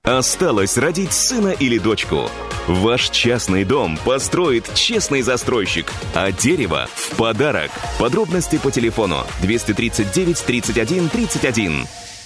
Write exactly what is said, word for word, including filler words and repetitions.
Осталось родить сына или дочку. Ваш частный дом построит честный застройщик, а дерево в подарок. Подробности по телефону двести тридцать девять тридцать один тридцать один.